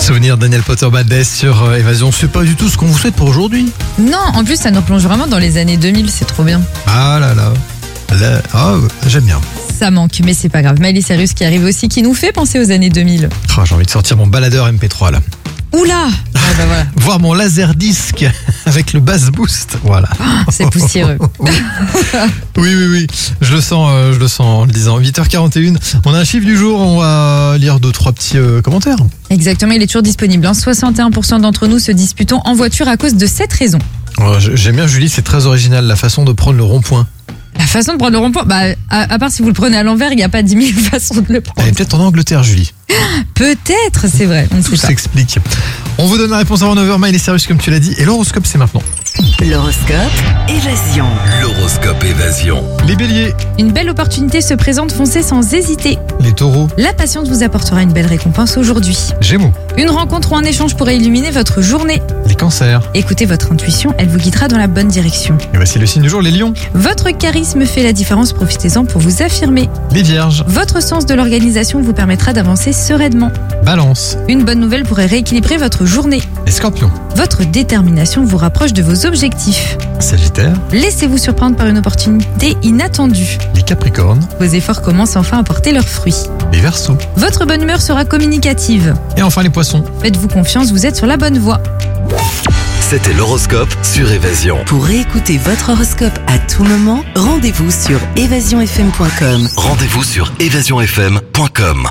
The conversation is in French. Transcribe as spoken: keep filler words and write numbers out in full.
Souvenir Daniel Potter Bad Day sur euh, Évasion. C'est pas du tout ce qu'on vous souhaite pour aujourd'hui. Non, en plus ça nous plonge vraiment dans les années deux mille, c'est trop bien. Ah là là. là ah, j'aime bien. Ça manque, mais c'est pas grave. Miley Cyrus qui arrive aussi, qui nous fait penser aux années deux mille. Oh, j'ai envie de sortir mon baladeur M P trois là. Oula ah, bah voilà. Voir mon laser disque avec le bass boost. Voilà. Oh, c'est poussiéreux. oui. oui, oui, oui. Je le sens, euh, je le sens en le disant. huit heures quarante et un. On a un chiffre du jour. On va lire deux, trois petits euh, commentaires. Exactement, il est toujours disponible. Hein. soixante et un pour cent d'entre nous se disputent en voiture à cause de cette raison. Oh, j'aime bien, Julie, c'est très original la façon de prendre le rond-point. La façon de prendre le rond-point, bah, à, à part si vous le prenez à l'envers, il n'y a pas dix mille façons de le prendre. Elle est peut-être en Angleterre, Julie. Peut-être, c'est vrai, on ne Tout sait pas. s'explique. On vous donne la réponse avant neuf heures, Miley Cyrus comme tu l'as dit, et l'horoscope c'est maintenant. L'horoscope Évasion. L'horoscope Évasion. Les béliers, Une belle opportunité se présente, foncez sans hésiter. les taureaux, La patience vous apportera une belle récompense aujourd'hui. gémeaux, Une rencontre ou un échange pourrait illuminer votre journée. les cancers. Écoutez votre intuition, elle vous guidera dans la bonne direction. Et voici le signe du jour, les lions, Votre charisme fait la différence, profitez-en pour vous affirmer. les vierges, Votre sens de l'organisation vous permettra d'avancer sereinement. balance, Une bonne nouvelle pourrait rééquilibrer votre journée. les scorpions, Votre détermination vous rapproche de vos objectifs. sagittaires, Laissez-vous surprendre par une opportunité inattendue. les capricornes, Vos efforts commencent enfin à porter leurs fruits. les verseaux, Votre bonne humeur sera communicative. et enfin les poissons. Faites-vous confiance, vous êtes sur la bonne voie. C'était l'horoscope sur Évasion. Pour réécouter votre horoscope à tout moment, rendez-vous sur évasion f m point com. Rendez-vous sur évasion f m point com.